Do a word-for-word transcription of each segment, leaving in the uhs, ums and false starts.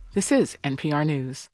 This is N P R News.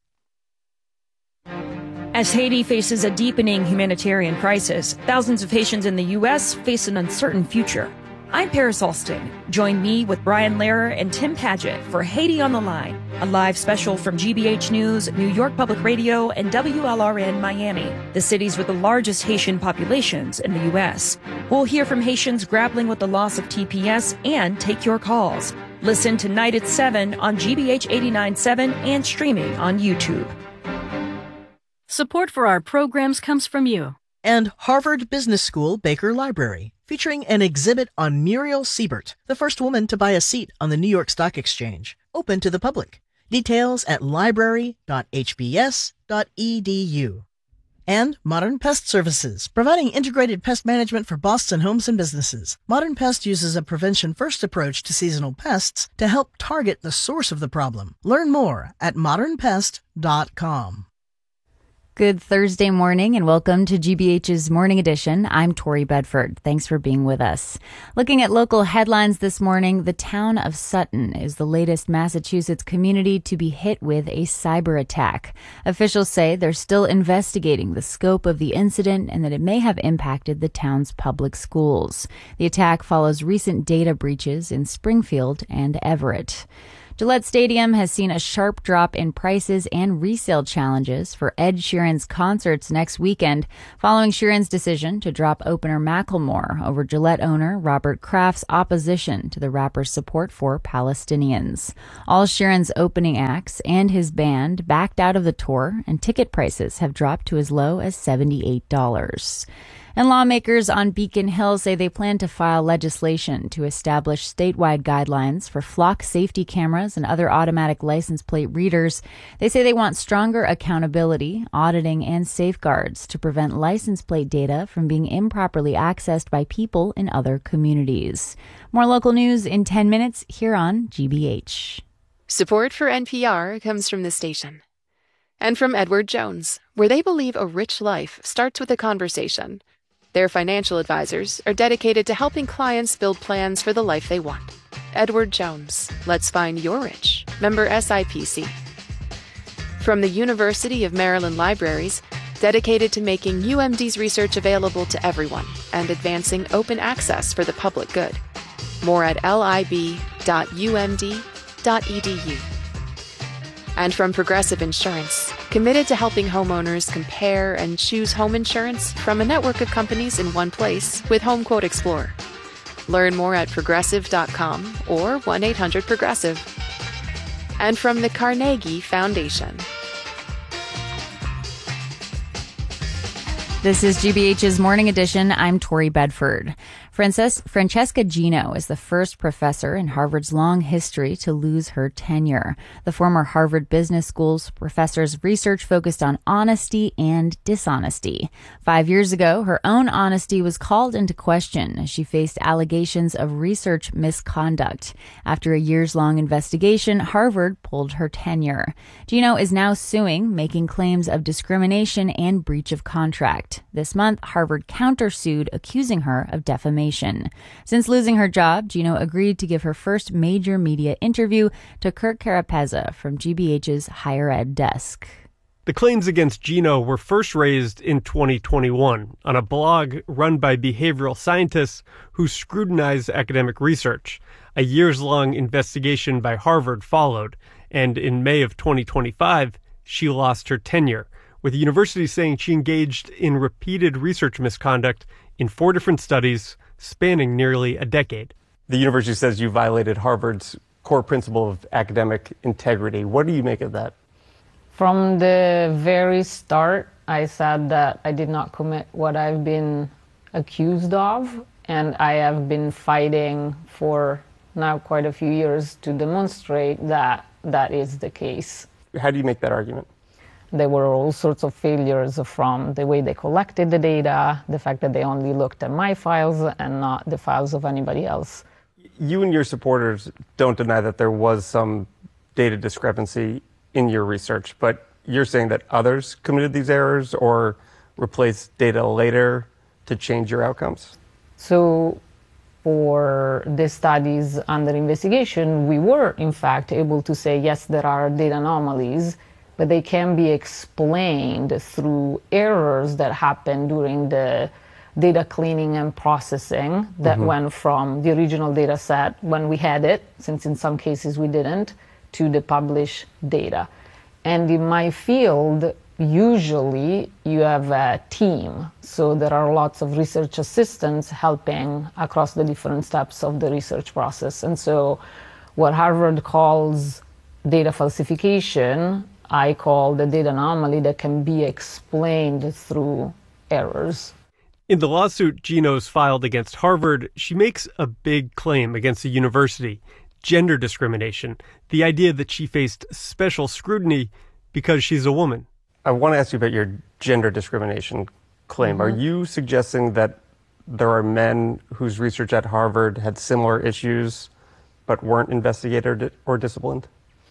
As Haiti faces a deepening humanitarian crisis, thousands of Haitians in the U S face an uncertain future. I'm Paris Alston. Join me with Brian Lehrer and Tim Padgett for Haiti on the Line, a live special from G B H News, New York Public Radio, and W L R N Miami, the cities with the largest Haitian populations in the U S. We'll hear from Haitians grappling with the loss of T P S and take your calls. Listen tonight at seven on G B H eighty-nine point seven and streaming on YouTube. Support for our programs comes from you. And Harvard Business School Baker Library, featuring an exhibit on Muriel Siebert, the first woman to buy a seat on the New York Stock Exchange, open to the public. Details at library dot h b s dot e d u. And Modern Pest Services, providing integrated pest management for Boston homes and businesses. Modern Pest uses a prevention-first approach to seasonal pests to help target the source of the problem. Learn more at modern pest dot com. Good Thursday morning and welcome to G B H's Morning Edition. I'm Tori Bedford. Thanks for being with us. Looking at local headlines this morning, the town of Sutton is the latest Massachusetts community to be hit with a cyber attack. Officials say they're still investigating the scope of the incident and that it may have impacted the town's public schools. The attack follows recent data breaches in Springfield and Everett. Gillette Stadium has seen a sharp drop in prices and resale challenges for Ed Sheeran's concerts next weekend, following Sheeran's decision to drop opener Macklemore over Gillette owner Robert Kraft's opposition to the rapper's support for Palestinians. All Sheeran's opening acts and his band backed out of the tour, and ticket prices have dropped to as low as seventy-eight dollars. And lawmakers on Beacon Hill say they plan to file legislation to establish statewide guidelines for flock safety cameras and other automatic license plate readers. They say they want stronger accountability, auditing, and safeguards to prevent license plate data from being improperly accessed by people in other communities. More local news in ten minutes here on G B H. Support for N P R comes from this station. And from Edward Jones, where they believe a rich life starts with a conversation. Their financial advisors are dedicated to helping clients build plans for the life they want. Edward Jones, let's find your rich. Member S I P C. From the University of Maryland Libraries, dedicated to making U M D's research available to everyone and advancing open access for the public good. More at lib dot u m d dot e d u. And from Progressive Insurance, committed to helping homeowners compare and choose home insurance from a network of companies in one place with Home Quote Explorer. Learn more at progressive dot com or one eight hundred progressive. And from the Carnegie Foundation. This is G B H's Morning Edition. I'm Tori Bedford. Frances- Francesca Gino is the first professor in Harvard's long history to lose her tenure. The former Harvard Business School's professor's research focused on honesty and dishonesty. Five years ago, her own honesty was called into question as she faced allegations of research misconduct. After a years-long investigation, Harvard pulled her tenure. Gino is now suing, making claims of discrimination and breach of contract. This month, Harvard countersued, accusing her of defamation. Since losing her job, Gino agreed to give her first major media interview to Kirk Carapezza from G B H's Higher Ed desk. The claims against Gino were first raised in twenty twenty-one on a blog run by behavioral scientists who scrutinize academic research. A years-long investigation by Harvard followed, and in May of twenty twenty-five, she lost her tenure, with the university saying she engaged in repeated research misconduct in four different studies spanning nearly a decade. The university says you violated Harvard's core principle of academic integrity. What do you make of that? From the very start, I said that I did not commit what I've been accused of, and I have been fighting for now quite a few years to demonstrate that that is the case. How do you make that argument? There were all sorts of failures from the way they collected the data, the fact that they only looked at my files and not the files of anybody else. You and your supporters don't deny that there was some data discrepancy in your research, but you're saying that others committed these errors or replaced data later to change your outcomes? So for the studies under investigation, we were in fact able to say, yes, there are data anomalies, but they can be explained through errors that happen during the data cleaning and processing that mm-hmm. went from the original data set when we had it, since in some cases we didn't, to the published data. And in my field, usually you have a team. So there are lots of research assistants helping across the different steps of the research process. And so what Harvard calls data falsification, I call the data anomaly that can be explained through errors. In the lawsuit Ginos filed against Harvard, she makes a big claim against the university: gender discrimination, the idea that she faced special scrutiny because she's a woman. I want to ask you about your gender discrimination claim. Mm-hmm. Are you suggesting that there are men whose research at Harvard had similar issues but weren't investigated or disciplined?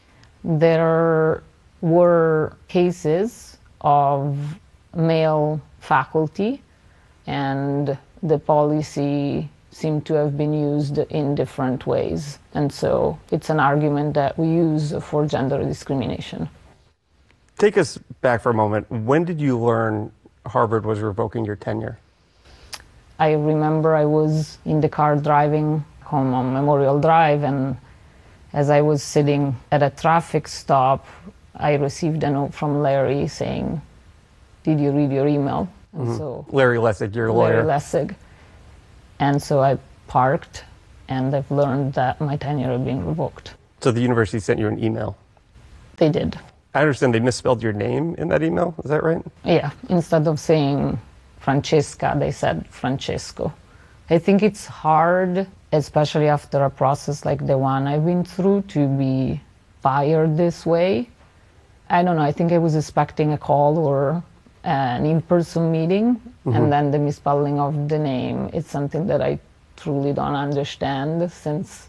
There were cases of male faculty, and the policy seemed to have been used in different ways. And so it's an argument that we use for gender discrimination. Take us back for a moment. When did you learn Harvard was revoking your tenure? I remember I was in the car driving home on Memorial Drive, and as I was sitting at a traffic stop, I received a note from Larry saying, "Did you read your email?" And mm-hmm. so Larry Lessig, your lawyer. Larry Lessig. And so I parked, and I've learned that my tenure had been revoked. So the university sent you an email? They did. I understand they misspelled your name in that email. Is that right? Yeah. Instead of saying Francesca, they said Francesco. I think it's hard, especially after a process like the one I've been through, to be fired this way. I don't know. I think I was expecting a call or an in-person meeting, mm-hmm. and then the misspelling of the name. It's something that I truly don't understand, since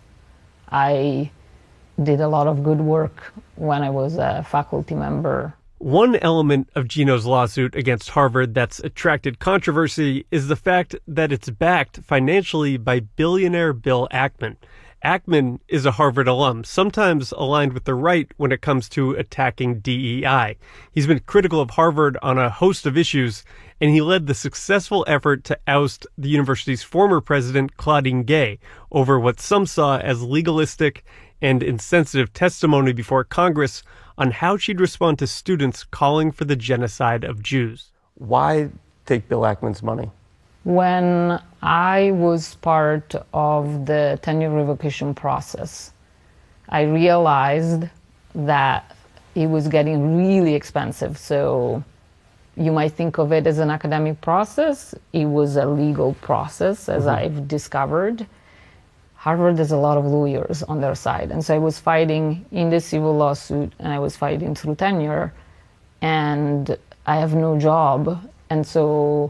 I did a lot of good work when I was a faculty member. One element of Ginos' lawsuit against Harvard that's attracted controversy is the fact that it's backed financially by billionaire Bill Ackman. Ackman is a Harvard alum, sometimes aligned with the right when it comes to attacking D E I. He's been critical of Harvard on a host of issues, and he led the successful effort to oust the university's former president, Claudine Gay, over what some saw as legalistic and insensitive testimony before Congress on how she'd respond to students calling for the genocide of Jews. Why take Bill Ackman's money? When I was part of the tenure revocation process, I realized that it was getting really expensive. So you might think of it as an academic process. It was a legal process, as mm-hmm. I've discovered. Harvard has a lot of lawyers on their side. And so I was fighting in the civil lawsuit, and I was fighting through tenure, and I have no job. And so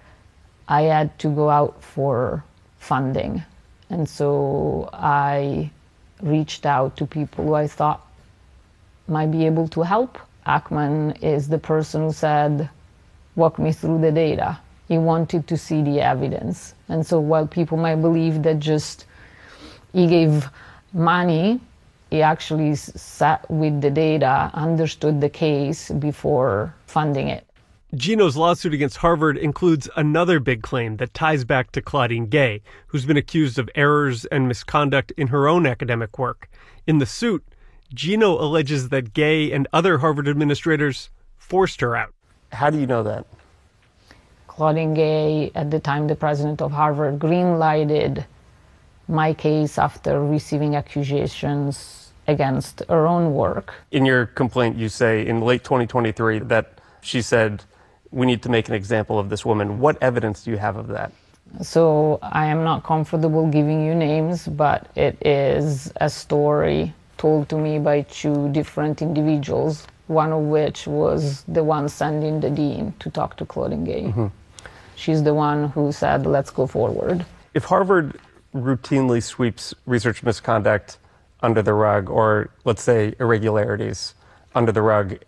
I had to go out for funding. And so I reached out to people who I thought might be able to help. Ackman is the person who said, walk me through the data. He wanted to see the evidence. And so while people might believe that just he gave money, he actually sat with the data, understood the case before funding it. Ginos' lawsuit against Harvard includes another big claim that ties back to Claudine Gay, who's been accused of errors and misconduct in her own academic work. In the suit, Gino alleges that Gay and other Harvard administrators forced her out. How do you know that? Claudine Gay, at the time the president of Harvard, green-lighted my case after receiving accusations against her own work. In your complaint, you say in late twenty twenty-three that she said, we need to make an example of this woman. What evidence do you have of that? So I am not comfortable giving you names, but it is a story told to me by two different individuals, one of which was the one sending the dean to talk to Claudine Gay. Mm-hmm. She's the one who said, let's go forward. If Harvard routinely sweeps research misconduct under the rug, or let's say irregularities under the rug,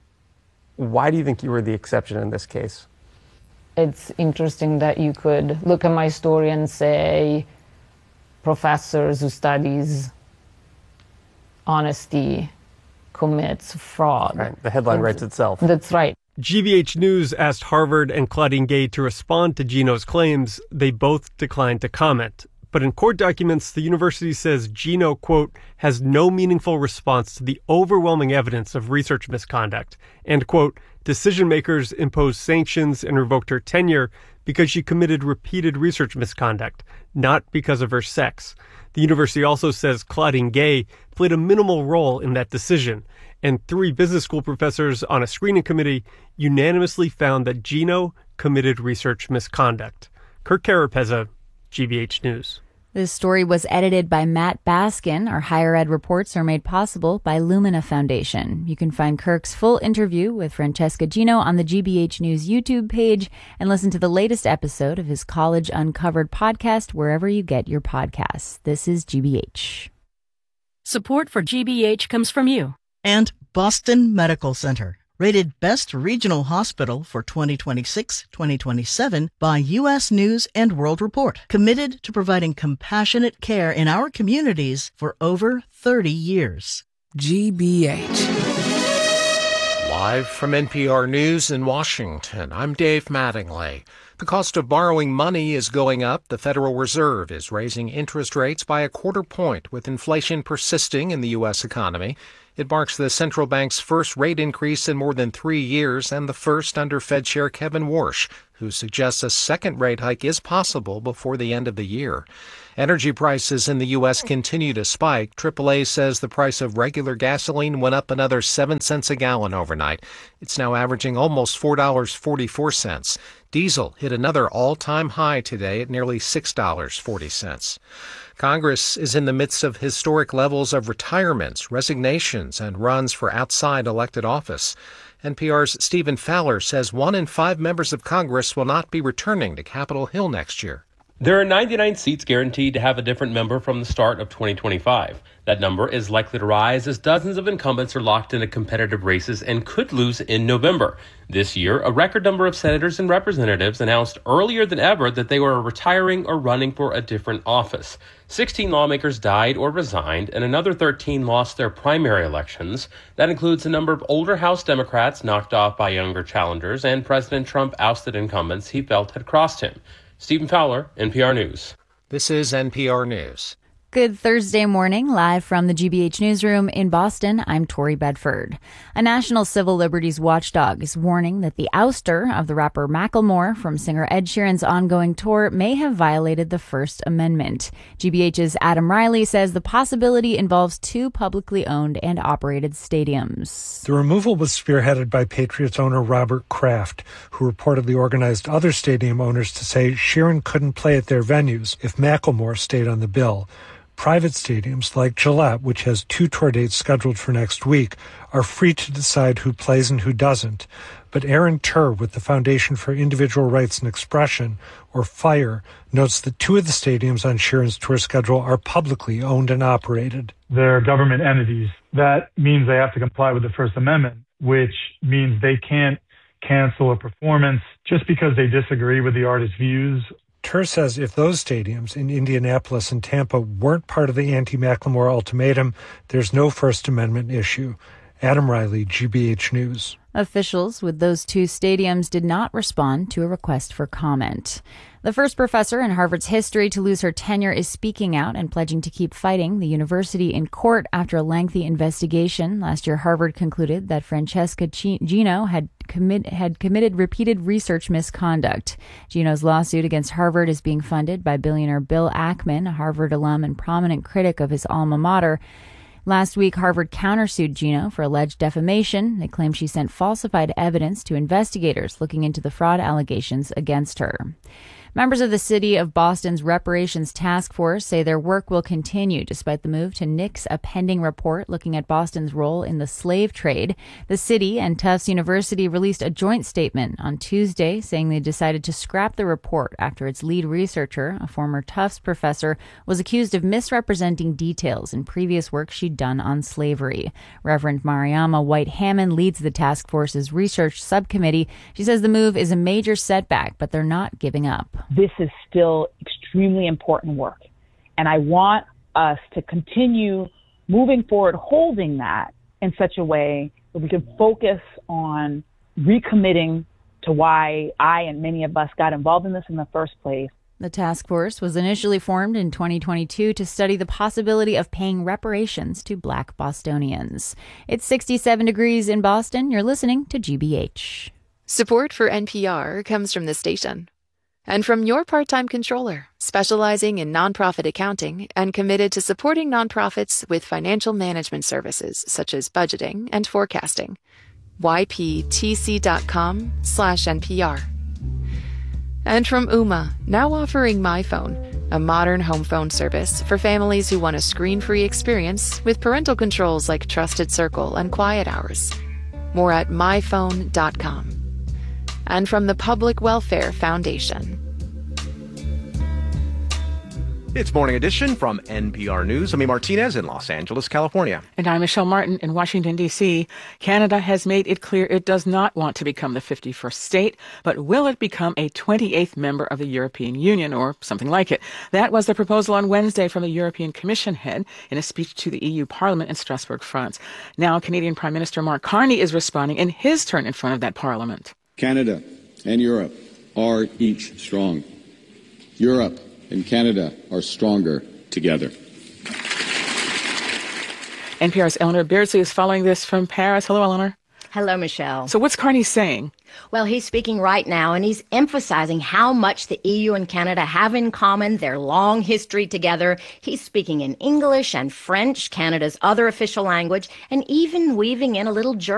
why do you think you were the exception in this case? It's interesting that you could look at my story and say, professors who studies honesty commits fraud. Right. The headline writes itself. That's right. G B H News asked Harvard and Claudine Gay to respond to Gino's claims. They both declined to comment. But in court documents, the university says Gino, quote, has no meaningful response to the overwhelming evidence of research misconduct. And, quote, decision makers imposed sanctions and revoked her tenure because she committed repeated research misconduct, not because of her sex. The university also says Claudine Gay played a minimal role in that decision, and three business school professors on a screening committee unanimously found that Gino committed research misconduct. Kirk Carapezza, G B H News. This story was edited by Matt Baskin. Our higher ed reports are made possible by Lumina Foundation. You can find Kirk's full interview with Francesca Gino on the G B H News YouTube page and listen to the latest episode of his College Uncovered podcast wherever you get your podcasts. This is G B H. Support for G B H comes from you. And Boston Medical Center, rated Best Regional Hospital for twenty twenty-six twenty twenty-seven by U S News and World Report. Committed to providing compassionate care in our communities for over thirty years. G B H. Live from N P R News in Washington, I'm Dave Mattingly. The cost of borrowing money is going up. The Federal Reserve is raising interest rates by a quarter point, with inflation persisting in the U S economy. It marks the central bank's first rate increase in more than three years and the first under Fed Chair Kevin Warsh, who suggests a second rate hike is possible before the end of the year. Energy prices in the U S continue to spike. triple A says the price of regular gasoline went up another seven cents a gallon overnight. It's now averaging almost four dollars and forty-four cents. Diesel hit another all-time high today at nearly six dollars and forty cents. Congress is in the midst of historic levels of retirements, resignations, and runs for outside elected office. N P R's Stephen Fowler says one in five members of Congress will not be returning to Capitol Hill next year. There are ninety-nine seats guaranteed to have a different member from the start of twenty twenty-five. That number is likely to rise as dozens of incumbents are locked into competitive races and could lose in November. This year, a record number of senators and representatives announced earlier than ever that they were retiring or running for a different office. sixteen lawmakers died or resigned, and another thirteen lost their primary elections. That includes a number of older House Democrats knocked off by younger challengers, and President Trump ousted incumbents he felt had crossed him. Stephen Fowler, N P R News. This is N P R News. Good Thursday morning, live from the G B H Newsroom in Boston. I'm Tori Bedford. A national civil liberties watchdog is warning that the ouster of the rapper Macklemore from singer Ed Sheeran's ongoing tour may have violated the First Amendment. G B H's Adam Riley says the possibility involves two publicly owned and operated stadiums. The removal was spearheaded by Patriots owner Robert Kraft, who reportedly organized other stadium owners to say Sheeran couldn't play at their venues if Macklemore stayed on the bill. Private stadiums like Gillette, which has two tour dates scheduled for next week, are free to decide who plays and who doesn't. But Aaron Turr with the Foundation for Individual Rights and Expression, or FIRE, notes that two of the stadiums on Sheeran's tour schedule are publicly owned and operated. They're government entities. That means they have to comply with the First Amendment, which means they can't cancel a performance just because they disagree with the artist's views. Turr says if those stadiums in Indianapolis and Tampa weren't part of the anti-Macklemore ultimatum, there's no First Amendment issue. Adam Riley, G B H News. Officials with those two stadiums did not respond to a request for comment. The first professor in Harvard's history to lose her tenure is speaking out and pledging to keep fighting the university in court after a lengthy investigation. Last year, Harvard concluded that Francesca Gino had, commit, had committed repeated research misconduct. Gino's lawsuit against Harvard is being funded by billionaire Bill Ackman, a Harvard alum and prominent critic of his alma mater. Last week, Harvard countersued Gino for alleged defamation. They claim she sent falsified evidence to investigators looking into the fraud allegations against her. Members of the City of Boston's Reparations Task Force say their work will continue despite the move to nix a pending report looking at Boston's role in the slave trade. The city and Tufts University released a joint statement on Tuesday saying they decided to scrap the report after its lead researcher, a former Tufts professor, was accused of misrepresenting details in previous work she'd done on slavery. Reverend Mariama White Hammond leads the task force's research subcommittee. She says the move is a major setback, but they're not giving up. This is still extremely important work, And I want us to continue moving forward, holding that in such a way that we can focus on recommitting to why I and many of us got involved in this in the first place. The task force was initially formed in twenty twenty-two to study the possibility of paying reparations to Black Bostonians. It's sixty-seven degrees in Boston. You're listening to G B H. Support for N P R comes from the station and from your part-time controller, specializing in nonprofit accounting and committed to supporting nonprofits with financial management services such as budgeting and forecasting. Y P T C dot com slash N P R. And from Ooma, now offering MyPhone, a modern home phone service for families who want a screen-free experience with parental controls like Trusted Circle and Quiet Hours. More at my phone dot com. And from the Public Welfare Foundation. It's Morning Edition from N P R News. I'm E. Martinez in Los Angeles, California. And I'm Michelle Martin in Washington, D C. Canada has made it clear it does not want to become the fifty-first state, but will it become a twenty-eighth member of the European Union or something like it? That was the proposal on Wednesday from the European Commission head in a speech to the E U Parliament in Strasbourg, France. Now, Canadian Prime Minister Mark Carney is responding in his turn in front of that Parliament. Canada and Europe are each strong. Europe and Canada are stronger together. N P R's Eleanor Beardsley is following this from Paris. Hello, Eleanor. Hello, Michelle. So what's Carney saying? Well, he's speaking right now, and he's emphasizing how much the E U and Canada have in common, their long history together. He's speaking in English and French, Canada's other official language, and even weaving in a little German.